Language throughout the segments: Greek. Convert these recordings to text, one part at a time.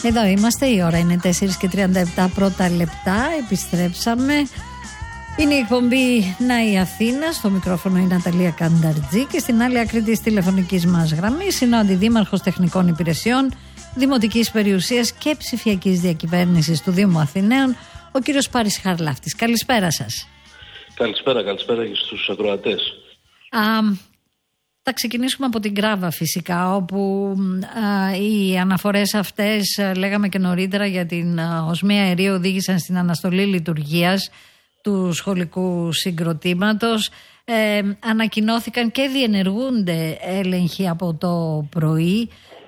Εδώ είμαστε, η ώρα είναι 4:37 πρώτα λεπτά. Επιστρέψαμε. Είναι η εκπομπή «Να η Αθήνα». Στο μικρόφωνο η Ναταλία Κανταρτζή και στην άλλη άκρη της τηλεφωνικής μας γραμμής είναι ο Αντιδήμαρχος Τεχνικών Υπηρεσιών, Δημοτικής Περιουσίας και Ψηφιακής Διακυβέρνησης του Δήμου Αθηναίων, ο κύριος Πάρης Χαρλάφτης. Καλησπέρα σας. Καλησπέρα και στους ακροατές. Θα ξεκινήσουμε από την Γκράβα φυσικά, όπου οι αναφορές αυτές, λέγαμε και νωρίτερα, για την οσμία αερίου οδήγησαν στην αναστολή λειτουργίας του σχολικού συγκροτήματος. Ανακοινώθηκαν και διενεργούνται έλεγχοι από το πρωί.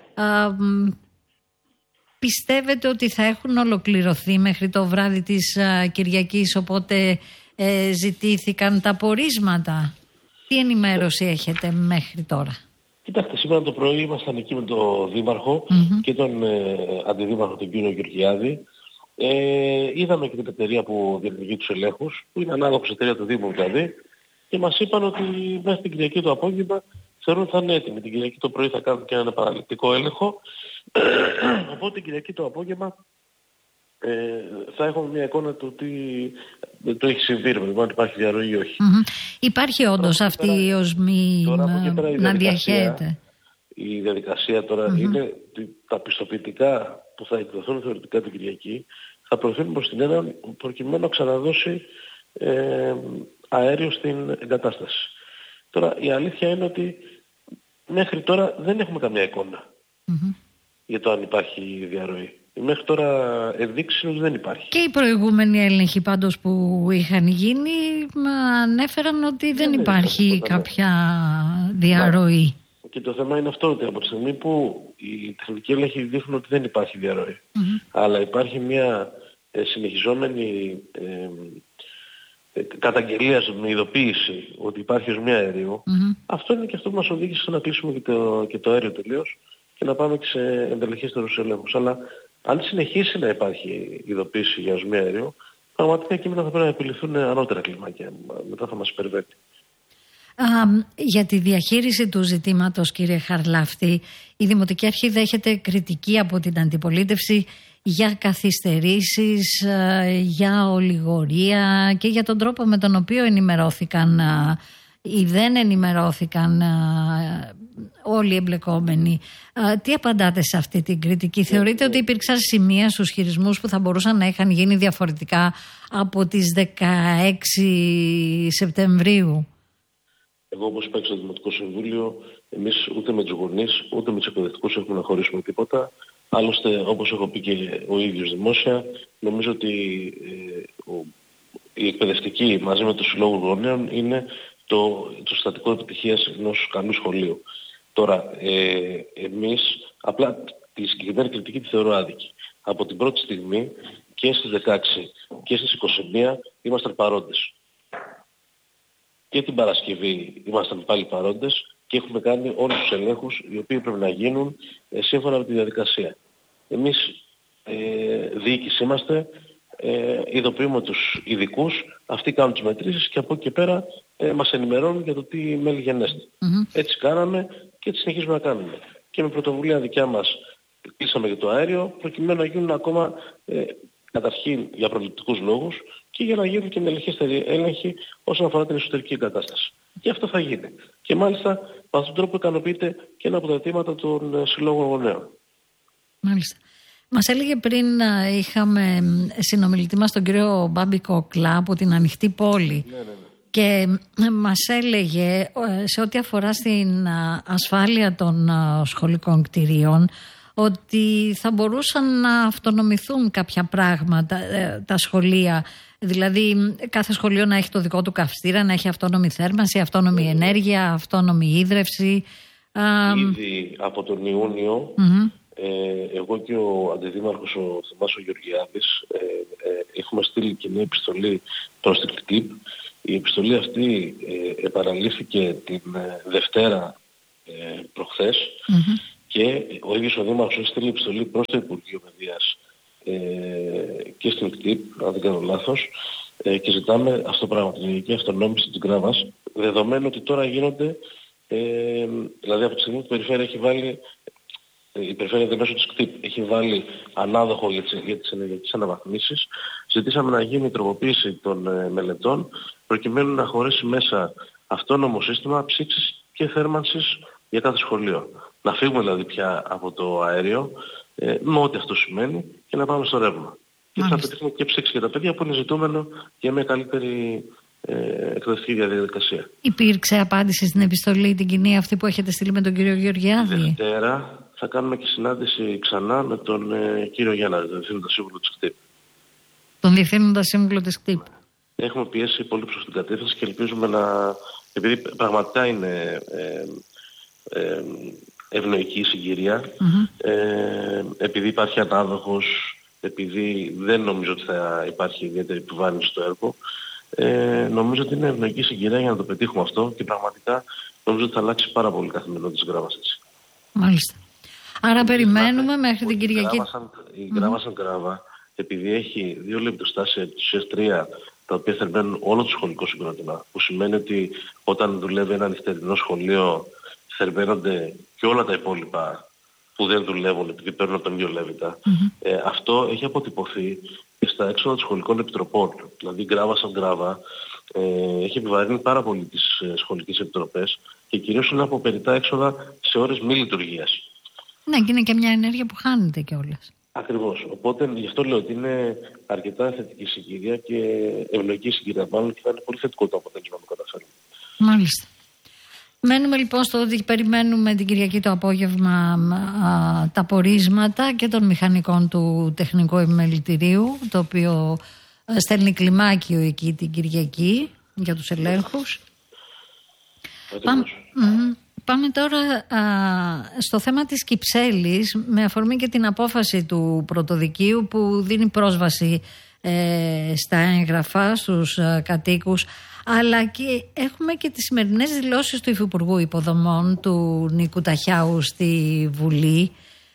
Πιστεύετε ότι θα έχουν ολοκληρωθεί μέχρι το βράδυ της Κυριακής, οπότε ζητήθηκαν τα πορίσματα? Τι ενημέρωση έχετε μέχρι τώρα? Κοιτάξτε, σήμερα το πρωί ήμασταν εκεί με τον Δήμαρχο και τον Αντιδήμαρχο, τον κύριο Γεωργιάδη. Είδαμε και την εταιρεία που διενεργεί τους ελέγχους, που είναι ανάλογος εταιρεία του Δήμου δηλαδή, και μας είπαν ότι μέχρι την Κυριακή το απόγευμα θεωρούν ότι θα είναι έτοιμοι. Την Κυριακή το πρωί θα κάνουν και έναν επαναληπτικό έλεγχο. Οπότε την Κυριακή το απόγευμα θα έχουμε μια εικόνα του τι το έχει συμβεί, αν υπάρχει διαρροή ή όχι. Υπάρχει όντως αυτή η οσμή να διαχέεται? Η διαδικασία τώρα είναι τα πιστοποιητικά που θα εκδοθούν θεωρητικά την Κυριακή θα προωθούν προς την έναν προκειμένου να ξαναδώσει αέριο στην εγκατάσταση. Τώρα η αλήθεια είναι ότι μέχρι τώρα δεν έχουμε καμία εικόνα για το αν υπάρχει διαρροή. Μέχρι τώρα ενδείξεις ότι δεν υπάρχει. Και οι προηγούμενοι έλεγχοι πάντως που είχαν γίνει ανέφεραν ότι δεν υπάρχει κάποια διαρροή. Και το θέμα είναι αυτό, ότι από τη στιγμή που οι τεχνικοί έλεγχοι δείχνουν ότι δεν υπάρχει διαρροή, αλλά υπάρχει μια συνεχιζόμενη καταγγελία με ειδοποίηση ότι υπάρχει οσμία αερίου, αυτό είναι και αυτό που μας οδήγησε να κλείσουμε και το αέριο τελείως και να πάμε και σε εντελεχέστερους ελέγχους. Αλλά αν συνεχίσει να υπάρχει ειδοποίηση για οσμία αερίου, πραγματικά εκεί μετά θα πρέπει να επιληθούν ανώτερα κλιμάκια. Μετά θα μας υπερβαίνει. Για τη διαχείριση του ζητήματος, κύριε Χαρλάφτη, η Δημοτική Αρχή δέχεται κριτική από την αντιπολίτευση για καθυστερήσεις, για ολιγορία και για τον τρόπο με τον οποίο ενημερώθηκαν ή δεν ενημερώθηκαν όλοι οι εμπλεκόμενοι. Τι απαντάτε σε αυτή την κριτική? Θεωρείτε ότι υπήρξαν σημεία στους χειρισμούς που θα μπορούσαν να είχαν γίνει διαφορετικά από τις 16 Σεπτεμβρίου? Εγώ, όπως είπα στο Δημοτικό Συμβούλιο, εμείς ούτε με τους γονείς ούτε με τους εκπαιδευτικούς έχουμε να χωρίσουμε τίποτα. Άλλωστε, όπως έχω πει και ο ίδιος δημόσια, νομίζω ότι η εκπαιδευτική μαζί με τους συλλόγους γονέων είναι το συστατικό επιτυχίας ενός καλού σχολείου. Τώρα, εμείς απλά τη συγκεκριμένη κριτική τη θεωρώ άδικη. Από την πρώτη στιγμή και στις 16 και στις 21 ήμασταν παρόντες. Και την Παρασκευή ήμασταν πάλι παρόντες και έχουμε κάνει όλους τους ελέγχους οι οποίοι πρέπει να γίνουν σύμφωνα με τη διαδικασία. Εμείς διοίκηση είμαστε, ειδοποιούμε τους ειδικούς, αυτοί κάνουν τις μετρήσεις και από εκεί και πέρα μας ενημερώνουν για το τι μέλη γενέστε. Έτσι κάναμε και έτσι συνεχίζουμε να κάνουμε. Και με πρωτοβουλία δικιά μας κλείσαμε για το αέριο προκειμένου να γίνουν ακόμα καταρχήν για προληπτικούς λόγους και για να γίνουν και ενδελεχέστεροι έλεγχοι όσον αφορά την εσωτερική κατάσταση. Και αυτό θα γίνει. Και μάλιστα με αυτόν τον τρόπο ικανοποιείται και ένα από τα αιτήματα των συλλόγων γονέων. Μάλιστα. Μας έλεγε πριν, είχαμε συνομιλητή μας τον κύριο Μπάμπη Κόκλα από την Ανοιχτή Πόλη. Ναι. Και μας έλεγε σε ό,τι αφορά στην ασφάλεια των σχολικών κτηρίων ότι θα μπορούσαν να αυτονομηθούν κάποια πράγματα τα σχολεία. Δηλαδή κάθε σχολείο να έχει το δικό του καυστήρα, να έχει αυτόνομη θέρμανση, αυτόνομη ενέργεια, αυτόνομη ίδρυυση. Ήδη από τον Ιούνιο εγώ και ο Αντιδήμαρχος ο Θωμάς ο Γεωργιάδης έχουμε στείλει και μια επιστολή προς την ΚΤΙΠ. Η επιστολή αυτή επαναλήφθηκε την Δευτέρα προχθές και ο ίδιος ο Δήμαρχος έχει στείλει επιστολή προς το Υπουργείο Παιδείας και στην ΚΤΙΠ, αν δεν κάνω λάθος, και ζητάμε αυτό το πράγμα, την ενεργειακή αυτονόμηση της Γκράβας, δεδομένου ότι τώρα γίνονται, δηλαδή από τη στιγμή που η Περιφέρεια έχει βάλει η περιφέρεια μέσω της ΚΤΙΠ έχει βάλει ανάδοχο για τις ενεργειακές αναβαθμίσεις. Ζητήσαμε να γίνει η τροποποίηση των μελετών προκειμένου να χωρέσει μέσα αυτόνομο σύστημα ψήξης και θέρμανσης για κάθε σχολείο. Να φύγουμε δηλαδή πια από το αέριο, με ό,τι αυτό σημαίνει, και να πάμε στο ρεύμα. Και θα πετύχουμε και ψήξη για τα παιδιά που είναι ζητούμενο για μια καλύτερη εκπαιδευτική διαδικασία. Υπήρξε απάντηση στην επιστολή την κοινή αυτή που έχετε στείλει με τον κύριο Γεωργιάδη? Δευτέρα θα κάνουμε και συνάντηση ξανά με τον κύριο Γιάννα, τον Διευθύνοντα Σύμβουλο της ΚΤΙΠ. Τον Διευθύνοντα Σύμβουλο της ΚΤΙΠ. Έχουμε πιέσει πολύ προς την κατεύθυνση και ελπίζουμε να... Επειδή πραγματικά είναι ευνοϊκή η συγκυρία, επειδή υπάρχει ανάδοχος, επειδή δεν νομίζω ότι θα υπάρχει ιδιαίτερη επιβάρυνση στο έργο, νομίζω ότι είναι ευνοϊκή συγκυρία για να το πετύχουμε αυτό και πραγματικά νομίζω ότι θα αλλάξει πάρα πολύ η καθημερινότητα της Γκράβας έτσι. Μάλιστα. Άρα περιμένουμε μέχρι την Κυριακή. Η Γκράβα σαν Γκράβα, επειδή έχει 2 λεπτοστάσια της 3, τα οποία θερμαίνουν όλο το σχολικό συγκρότημα, που σημαίνει ότι όταν δουλεύει ένα νυχτερινό σχολείο θερμαίνονται και όλα τα υπόλοιπα που δεν δουλεύουν επειδή παίρνουν από τον ίδιο λέβητα. Αυτό έχει αποτυπωθεί και στα έξοδα των σχολικών επιτροπών. Δηλαδή η Γκράβα σαν Γκράβα έχει επιβαρύνει πάρα πολύ τις σχολικές επιτροπές και κυρίως είναι από περιττά έξοδα σε ώρες μη λειτουργίας. Ναι, και είναι και μια ενέργεια που χάνεται κιόλας. Ακριβώς. Οπότε γι' αυτό λέω ότι είναι αρκετά θετική συγκυρία και ευνοϊκή συγκυρία. Μάλλον και θα είναι πολύ θετικό το αποτέλεσμα που καταφέρουμε. Μάλιστα. Μένουμε λοιπόν στο ότι περιμένουμε την Κυριακή το απόγευμα τα πορίσματα και των μηχανικών του Τεχνικού Επιμελητηρίου, το οποίο στέλνει κλιμάκιο εκεί την Κυριακή για τους ελέγχους. Πάμε τώρα στο θέμα της Κυψέλης, με αφορμή και την απόφαση του Πρωτοδικείου που δίνει πρόσβαση στα έγγραφα στους κατοίκους, αλλά και έχουμε και τις σημερινές δηλώσεις του Υφυπουργού Υποδομών του Νίκου Ταχιάου στη Βουλή.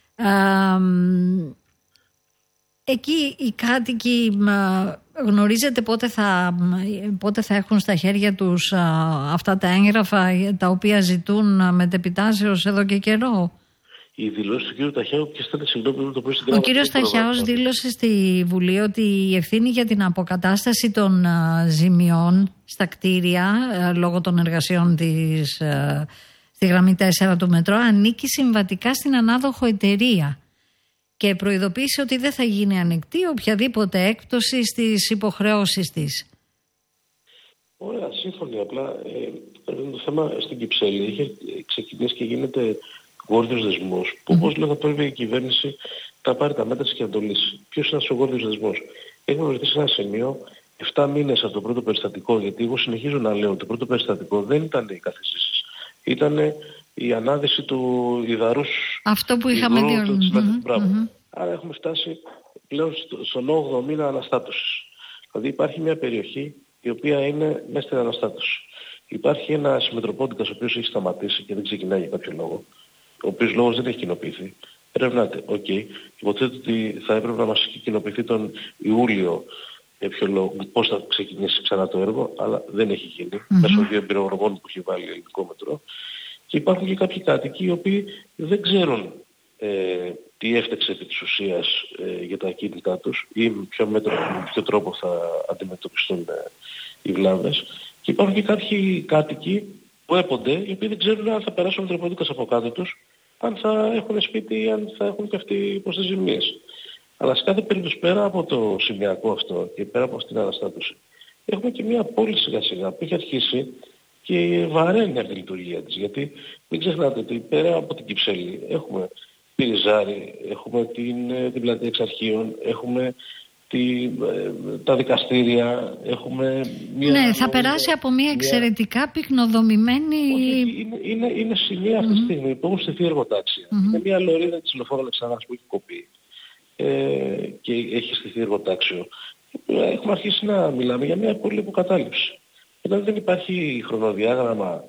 Εκεί οι κάτοικοι γνωρίζετε πότε θα έχουν στα χέρια τους αυτά τα έγγραφα τα οποία ζητούν μετεπιτάσεως εδώ και καιρό? Η δηλώση του κ. Ταχιάου και στέλνει συγγνώμη το πρωί. Ο κ. Ταχιάος δήλωσε στη Βουλή ότι η ευθύνη για την αποκατάσταση των ζημιών στα κτίρια λόγω των εργασιών στη γραμμή 4 του μετρό ανήκει συμβατικά στην ανάδοχο εταιρεία και προειδοποίησε ότι δεν θα γίνει ανεκτή οποιαδήποτε έκπτωση στις υποχρεώσεις της. Ωραία, σύμφωνοι. Απλά το θέμα στην Κυψέλη είχε ξεκινήσει και γίνεται γόρδιος δεσμός, που όπως λέω θα πρέπει η κυβέρνηση να πάρει τα μέτρα και να το λύσει. Ποιος είναι αυτός ο γόρδιος δεσμός? Έχουμε βρεθεί σε ένα σημείο 7 μήνες από το πρώτο περιστατικό, γιατί εγώ συνεχίζω να λέω ότι το πρώτο περιστατικό δεν ήταν οι καθισίσεις. Ήταν η ανάδυση του υδαρούς. Αυτό που είχαμε δει. Άρα έχουμε φτάσει πλέον στον 8ο μήνα αναστάτωσης. Δηλαδή υπάρχει μια περιοχή η οποία είναι μέσα στην αναστάτωση. Υπάρχει ένας Μητροπόντικας ο οποίος έχει σταματήσει και δεν ξεκινάει για κάποιο λόγο, ο οποίος λόγος δεν έχει κοινοποιηθεί. Ερευνάται. Υποθέτω ότι θα έπρεπε να μας έχει κοινοποιηθεί τον Ιούλιο για ποιο λόγο, πώς θα ξεκινήσει ξανά το έργο, αλλά δεν έχει γίνει. Μέσω 2 εμπειρογνωμών που έχει βάλει ελληνικό μετρό. Και υπάρχουν και κάποιοι κάτοικοι οι οποίοι δεν ξέρουν τι έφταξε επί της ουσίας για τα ακίνητά τους ή με ποιο τρόπο θα αντιμετωπιστούν οι βλάβες. Και υπάρχουν και κάποιοι κάτοικοι που έπονται, οι οποίοι δεν ξέρουν αν θα περάσουν Μητροπόντικας από κάτω τους, αν θα έχουν σπίτι ή αν θα έχουν και αυτοί υποστηζημίες. Αλλά σε κάθε περίπτωση, πέρα από το σημειακό αυτό και πέρα από αυτή την αναστάτωση, έχουμε και μια πόλη σιγά σιγά που έχει αρχίσει και βαραίνει από τη λειτουργία της. Γιατί μην ξεχνάτε ότι πέρα από την Κυψέλη έχουμε τη Ριζάρη, έχουμε την πλατεία Εξαρχείων, έχουμε τα δικαστήρια, έχουμε μια... Ναι, θα περάσει από μια εξαιρετικά πυκνοδομημένη... Είναι σημεία αυτή τη στιγμή που έχουν στηθεί εργοτάξια. Είναι μια λωρίδα της Λεωφόρου Αλεξάνδρας που έχει κοπεί και έχει στηθεί εργοτάξιο. Έχουμε αρχίσει να μιλάμε για μια πολύ υποκατάληψη. Όταν δεν υπάρχει χρονοδιάγραμμα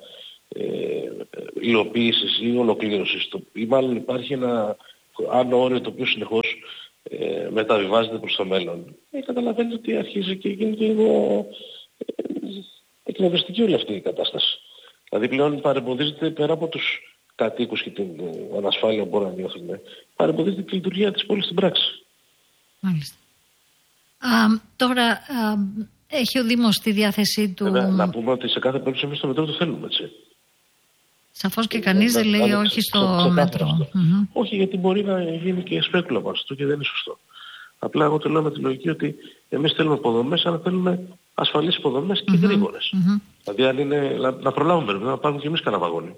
υλοποίησης ή ολοκλήρωσης, ή μάλλον υπάρχει ένα άνω όριο το οποίο συνεχώς μεταβιβάζεται προς το μέλλον, καταλαβαίνετε ότι αρχίζει και γίνεται λίγο εκνευριστική όλη αυτή η κατάσταση. Δηλαδή πλέον παρεμποδίζεται πέρα από τους κατοίκους και την ανασφάλεια που μπορούν να νιώθουν, παρεμποδίζει τη λειτουργία της πόλης στην πράξη. Μάλιστα. Τώρα έχει ο Δήμος στη διάθεσή του... Να πούμε ότι σε κάθε περίπτωση εμείς το μετρό το θέλουμε, έτσι. Σαφώς και κανείς δεν λέει όχι στο μέτρο. Όχι, γιατί μπορεί να γίνει και σπέκουλα πάνω στο και δεν είναι σωστό. Απλά εγώ το λέω με τη λογική ότι εμείς θέλουμε υποδομές, αλλά θέλουμε ασφαλείς υποδομές και γρήγορες. Δηλαδή αν είναι, να προλάβουμε, να πάρουμε και εμείς κανένα βαγόνι.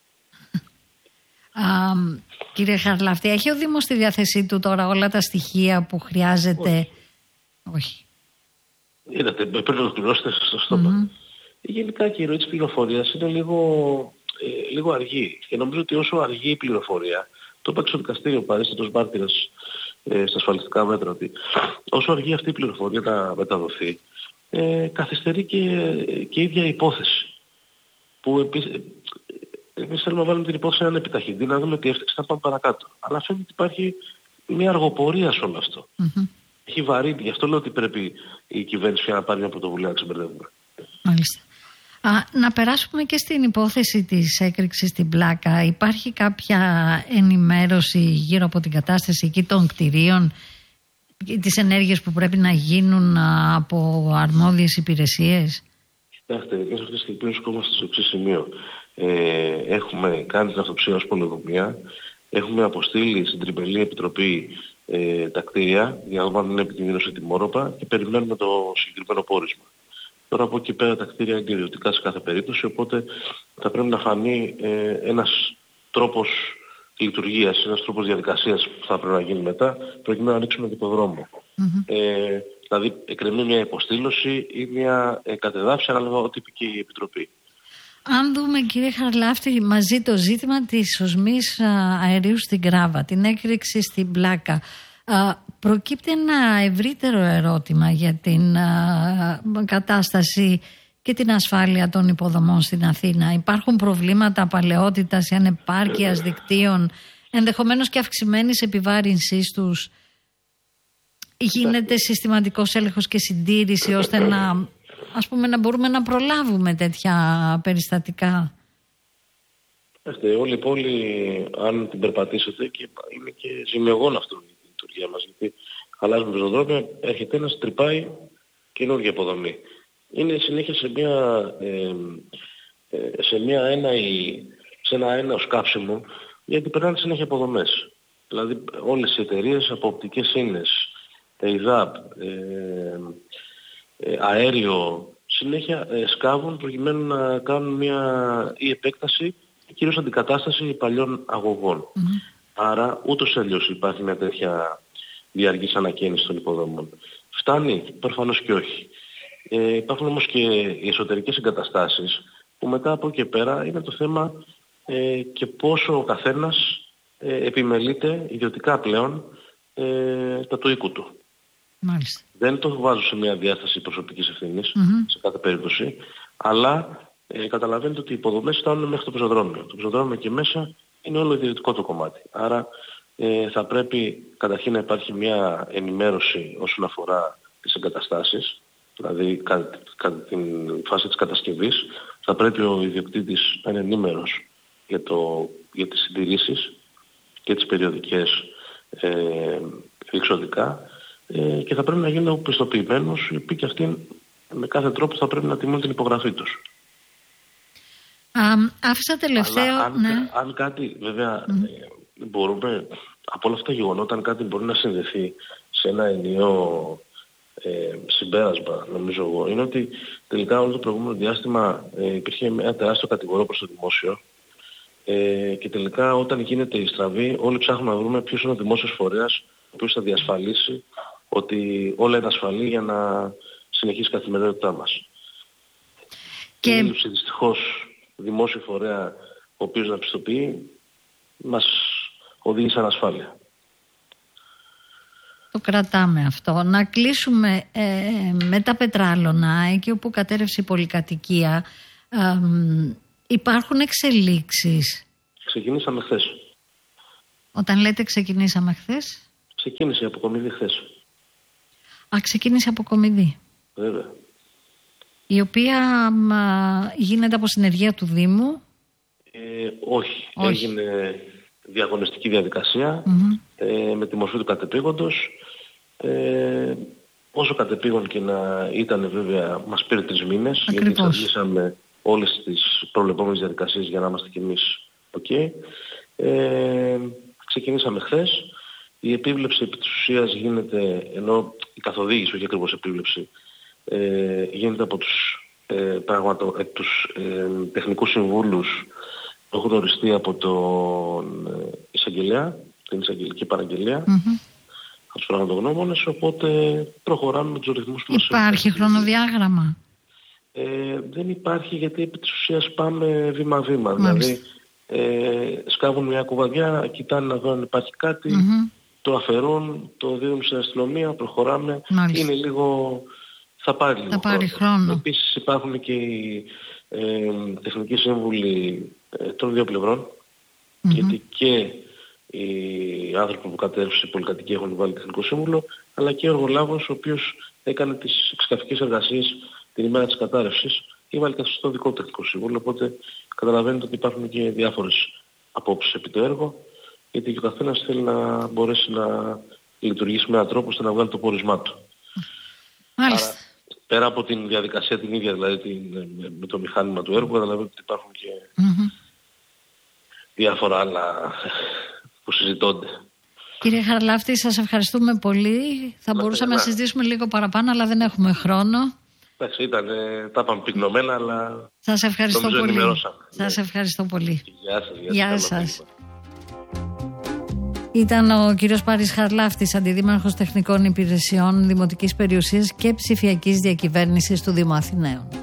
Κύριε Χαρλαφτή, έχει ο Δήμος στη διάθεσή του τώρα όλα τα στοιχεία που χρειάζεται? Όχι. Είδατε, πρέπει να ολοκληρώσετε στο στόμα. Γενικά και η ροή της πληροφορίας είναι λίγο αργή. Και νομίζω ότι όσο αργεί η πληροφορία, το είπα και στο δικαστήριο παρέστατος μάρτυρας στα ασφαλιστικά μέτρα, ότι όσο αργεί αυτή η πληροφορία να μεταδοθεί, καθυστερεί και η ίδια η υπόθεση. Που εμείς θέλουμε να βάλουμε την υπόθεση να είναι επιταχυντή, να δούμε τι έφτιαξε, να πάμε παρακάτω. Αλλά φαίνεται ότι υπάρχει μια αργοπορία σε όλο αυτό. Έχει βαρύνει, γι' αυτό λέω ότι πρέπει η κυβέρνηση να πάρει μια πρωτοβουλία να ξεμπερδεύουμε. Μάλιστα. Να περάσουμε και στην υπόθεση της έκρηξης στην Πλάκα. Υπάρχει κάποια ενημέρωση γύρω από την κατάσταση εκεί των κτηρίων, τις ενέργειες που πρέπει να γίνουν από αρμόδιες υπηρεσίες? Κοιτάξτε, εμείς αυτή τη στιγμή βρισκόμαστε στο εξής σημείο. Έχουμε κάνει την αυτοψία ως πολεοδομία, έχουμε αποστείλει στην Τριμελή Επιτροπή τα κτίρια για να δούμε αν είναι επικίνδυνο τη Μόροπα και περιμένουμε το συγκεκριμένο πόρισμα. Τώρα από εκεί πέρα τα κτίρια είναι ιδιωτικά σε κάθε περίπτωση, οπότε θα πρέπει να φανεί ένας τρόπος λειτουργίας, ένας τρόπος διαδικασίας που θα πρέπει να γίνει μετά, προκειμένου να ανοίξουμε και το δρόμο. Δηλαδή εκκρεμεί μια υποστήλωση ή μια κατεδάφιση, ανάλογα ό,τι είπε και η Επιτροπή. Αν δούμε, κύριε Χαρλάφτη, μαζί το ζήτημα της οσμής αερίου στην Κράβα, την έκρηξη στην Πλάκα, προκύπτει ένα ευρύτερο ερώτημα για την κατάσταση και την ασφάλεια των υποδομών στην Αθήνα. Υπάρχουν προβλήματα παλαιότητας ή ανεπάρκειας δικτύων, ενδεχομένως και αυξημένης επιβάρυνσής τους? Γίνεται συστηματικός έλεγχος και συντήρηση ώστε να μπορούμε να προλάβουμε τέτοια περιστατικά? Όλη η πόλη, αν την περπατήσετε, και είναι και ζημιογόνο αυτό η λειτουργία μας, γιατί αλλάζουμε πεζοδρόμια, έρχεται ένας, τρυπάει καινούργια υποδομή. Είναι συνέχεια σε ένα έναο κάψιμο, γιατί περνάνε συνέχεια υποδομές. Δηλαδή όλες οι εταιρείες από οπτικές ίνες, ΕΙΔΑΠ, αέριο, συνέχεια σκάβουν προκειμένου να κάνουν μια επέκταση, κυρίως αντικατάσταση παλιών αγωγών. Άρα ούτως ή αλλιώς υπάρχει μια τέτοια διαρκής ανακαίνιση των υποδομών. Φτάνει? Προφανώς και όχι. Υπάρχουν όμως και οι εσωτερικές εγκαταστάσεις που μετά από εκεί πέρα είναι το θέμα και πόσο ο καθένας επιμελείται ιδιωτικά πλέον τα του οίκου του. Μάλιστα. Δεν το βάζω σε μια διάσταση προσωπικής ευθύνης σε κάθε περίπτωση, αλλά καταλαβαίνετε ότι οι υποδομές φτάνουν μέχρι το πεζοδρόμιο. Το πεζοδρόμιο και μέσα είναι όλο ιδιωτικό το κομμάτι. Άρα θα πρέπει καταρχήν να υπάρχει μια ενημέρωση όσον αφορά τις εγκαταστάσεις, δηλαδή κατά την φάση της κατασκευής θα πρέπει ο ιδιοκτήτης να είναι ενήμερος για τις συντηρήσεις και τις περιοδικές διεξοδικά, και θα πρέπει να γίνουν πιστοποιημένους, οι οποίοι και αυτοί με κάθε τρόπο θα πρέπει να τιμούν την υπογραφή τους. Άφησα τελευταίο... Αν κάτι, βέβαια, μπορούμε, από όλα αυτά τα γεγονότα, αν κάτι μπορεί να συνδεθεί σε ένα ενιαίο συμπέρασμα, νομίζω εγώ, είναι ότι τελικά όλο το προηγούμενο διάστημα υπήρχε ένα τεράστιο κατηγορό προς το δημόσιο, και τελικά όταν γίνεται η στραβή, όλοι ψάχνουμε να βρούμε ποιος είναι ο δημόσιος φορέας ο οποίος θα διασφαλίσει ότι όλα είναι ασφαλή για να συνεχίσει η καθημερινότητά μας. Και η έλλειψη δυστυχώς δημόσιο φορέα ο οποίος να πιστοποιεί μας οδηγεί σε ανασφάλεια. Το κρατάμε αυτό. Να κλείσουμε με τα πετράλωνα, εκεί όπου κατέρευσε η πολυκατοικία. Υπάρχουν εξελίξεις? Ξεκινήσαμε χθες. Όταν λέτε ξεκινήσαμε χθες? Ξεκίνησε η αποκομιδή χθες. Ξεκίνησε η αποκομιδή. Βέβαια. Η οποία γίνεται από συνεργεία του Δήμου. Όχι. Έγινε διαγωνιστική διαδικασία με τη μορφή του κατεπήγοντος. Όσο κατεπήγον και να ήταν, βέβαια, μας πήρε 3 μήνες, γιατί εξαντλήσαμε όλες τις προβλεπόμενες διαδικασίες για να είμαστε κι εμείς ok. Ξεκινήσαμε χθες. Η επίβλεψη επί της ουσίας γίνεται, ενώ η καθοδήγηση, όχι ακριβώς επίβλεψη, γίνεται από τους τεχνικούς συμβούλους που έχουν οριστεί από τον εισαγγελέα, την εισαγγελική παραγγελία, από τους πραγματογνώμονες, οπότε προχωράμε με τους ρυθμούς που μας έχουν. Υπάρχει χρονοδιάγραμμα? Δεν υπάρχει, γιατί επί της ουσίας πάμε βήμα-βήμα. Δηλαδή σκάβουν μια κουβαδιά, κοιτάνε να δουν αν υπάρχει κάτι, το αφαιρούν, το δίνουν στην αστυνομία, προχωράμε. Είναι λίγο... Θα πάρει λίγο χρόνο. Επίσης υπάρχουν και οι τεχνικοί σύμβουλοι των δύο πλευρών, γιατί και οι άνθρωποι που κατέρευσε η πολυκατοικία έχουν βάλει τεχνικό σύμβουλο, αλλά και ο εργολάβος, ο οποίος έκανε τις εξκαφικές εργασίες την ημέρα της κατάρρευσης, έβαλε και στο δικό τεχνικό σύμβουλο, οπότε καταλαβαίνετε ότι υπάρχουν και διάφορες απόψεις επί το έργο, γιατί και ο καθένας θέλει να μπορέσει να λειτουργήσει με έναν τρόπο ώστε να βγάλει το πόρισμά του. Μάλιστα. Άρα, πέρα από την διαδικασία την ίδια, δηλαδή με το μηχάνημα του έργου, καταλαβαίνετε ότι υπάρχουν και διάφορα άλλα που συζητώνται. Κύριε Χαρλάφτη, σας ευχαριστούμε πολύ. Θα μπορούσαμε να συζητήσουμε λίγο παραπάνω, αλλά δεν έχουμε χρόνο. Εντάξει, τα είπαμε πυκνωμένα, αλλά σας ευχαριστώ πολύ. Σας ευχαριστώ πολύ. Γεια σας. Ήταν ο κύριος Πάρης Χαρλάφτης, αντιδήμαρχος τεχνικών υπηρεσιών δημοτικής περιουσίας και ψηφιακής διακυβέρνησης του Δήμου Αθηναίων.